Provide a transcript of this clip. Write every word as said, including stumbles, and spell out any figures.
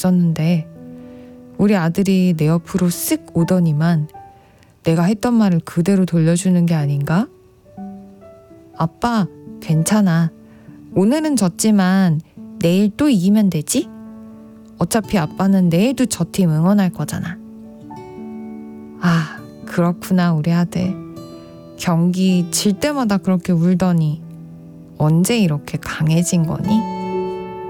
없었는데 우리 아들이 내 옆으로 쓱 오더니만 내가 했던 말을 그대로 돌려주는 게 아닌가? 아빠, 괜찮아. 오늘은 졌지만 내일 또 이기면 되지? 어차피 아빠는 내일도 저 팀 응원할 거잖아. 아, 그렇구나 우리 아들. 경기 질 때마다 그렇게 울더니 언제 이렇게 강해진 거니?